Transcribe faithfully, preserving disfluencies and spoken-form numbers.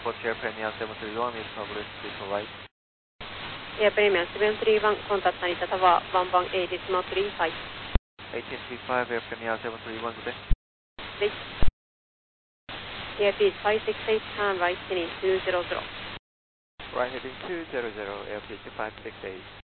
report to Air Premier seven three one, is published, please provide. Air Premier seven three one, contact Narita Tower one one eight decimal three five. eighteen three five, Air Premier seven three one, good day. Good day. Airspeed five six eight, turn right heading two zero zero. Right heading two zero zero, airspeed five six eight.